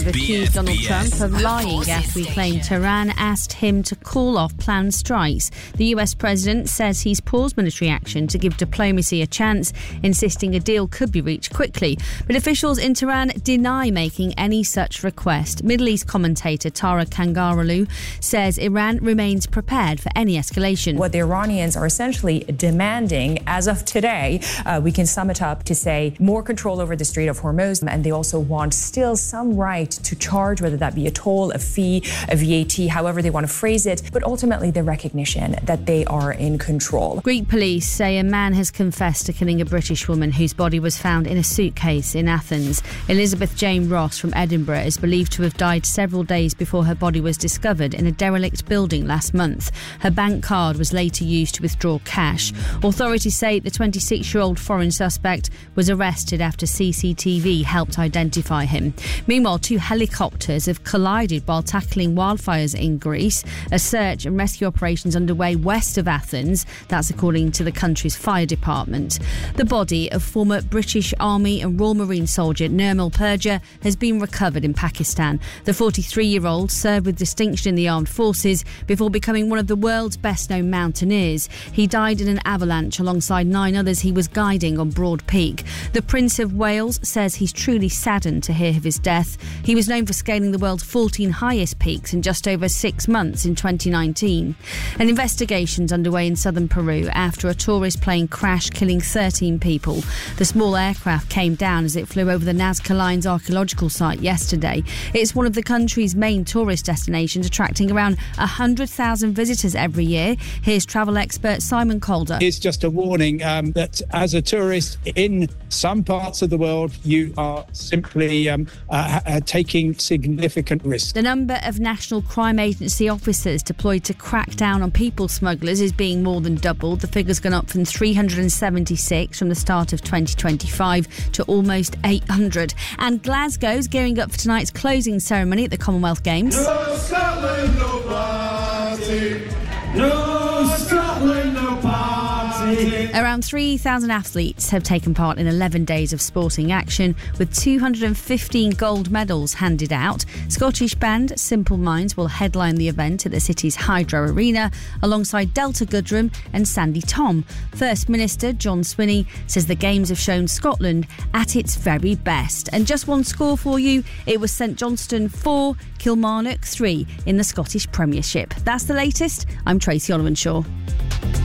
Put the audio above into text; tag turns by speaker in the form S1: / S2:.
S1: Accused Donald Trump of lying after he claimed Tehran asked him to call off planned strikes. The US president says he's paused military action to give diplomacy a chance, insisting a deal could be reached quickly. But officials in Tehran deny making any such request. Middle East commentator Tara Kangarolu says Iran remains prepared for any escalation.
S2: What the Iranians are essentially demanding as of today, we can sum it up to say more control over the Strait of Hormuz, and they also want still some right to charge, whether that be a toll, a fee, a VAT, however they want to phrase it, but ultimately the recognition that they are in control.
S1: Greek police say a man has confessed to killing a British woman whose body was found in a suitcase in Athens. Elizabeth Jane Ross from Edinburgh is believed to have died several days before her body was discovered in a derelict building last month. Her bank card was later used to withdraw cash. Authorities say the 26-year-old foreign suspect was arrested after CCTV helped identify him. Meanwhile, 2 helicopters have collided while tackling wildfires in Greece. A search and rescue operations underway west of Athens. That's according to the country's fire department. The body of former British Army and Royal Marine soldier Nirmal Purja has been recovered in Pakistan. The 43-year-old served with distinction in the armed forces before becoming one of the world's best-known mountaineers. He died in an avalanche alongside 9 others he was guiding on Broad Peak. The Prince of Wales says he's truly saddened to hear of his death. He was known for scaling the world's 14 highest peaks in just over 6 months in 2019. An investigation's underway in southern Peru after a tourist plane crashed, killing 13 people. The small aircraft came down as it flew over the Nazca Lines archaeological site yesterday. It's one of the country's main tourist destinations, attracting around 100,000 visitors every year. Here's travel expert Simon Calder.
S3: It's just a warning that as a tourist in some parts of the world, you are simply taking significant risks.
S1: The number of National Crime Agency officers deployed to crack down on people smugglers is being more than doubled. The figure's gone up from 376 from the start of 2025 to almost 800. And Glasgow's gearing up for tonight's closing ceremony at the Commonwealth Games.
S4: No Scotland, no party. No Scotland, no party.
S1: Around 3,000 athletes have taken part in 11 days of sporting action, with 215 gold medals handed out. Scottish band Simple Minds will headline the event at the city's Hydro Arena alongside Delta Goodrem and Sandy Tom. First Minister John Swinney says the Games have shown Scotland at its very best. And just one score for you, it was St Johnstone 4, Kilmarnock 3 in the Scottish Premiership. That's the latest. I'm Tracy Olivenshaw.